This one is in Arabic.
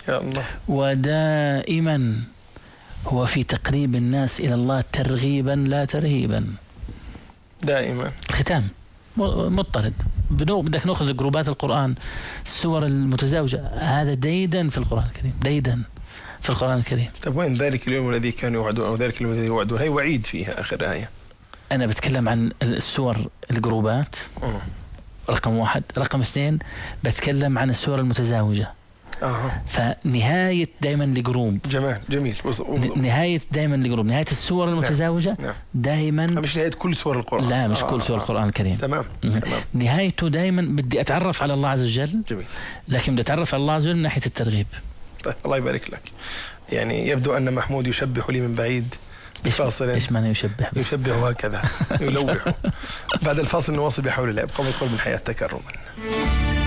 يا الله. ودائما هو في تقريب الناس إلى الله ترغيبا لا ترهيبا. دائما الختام مضطرد. بدك نأخذ جروبات القرآن، السور المتزاوجة، هذا ديدا في القرآن الكريم، ديدا في القرآن الكريم. طيب وين ذلك اليوم الذي كانوا يوعدون أو ذلك الذي يوعدون؟ هي وعيد فيها آخر آية. أنا بتكلم عن السور الجروبات رقم 1. رقم 2 بتكلم عن السور المتزاوجة. فنهاية دائما لجروب. جميل. نهاية دائما لجروب، نهاية السور المتزاوجة. نعم. دائما مش نهاية كل سور القرآن. لا مش كل سور القرآن الكريم. تمام. نهايته دائما بدي أتعرف على الله عز وجل. جميل. لكن بدي أتعرف على الله عز وجل من ناحية الترغيب. طيب الله يبارك لك. يعني يبدو أن محمود يشبه لي من بعيد بفاصل. إيش معنى يشبه هكذا يلوح. بعد الفاصل نواصل بحول الله. ابقوا بالقرب من حياة تكرما.